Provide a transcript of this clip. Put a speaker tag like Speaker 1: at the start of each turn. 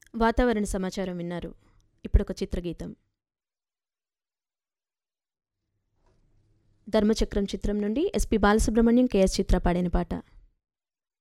Speaker 1: వాతావరణ సమాచారం విన్నారు. ఇప్పుడొక చిత్రగీతం. ధర్మచక్రం చిత్రం నుండి ఎస్పి బాలసుబ్రహ్మణ్యం, కెఎస్ చిత్ర పాడిన పాట.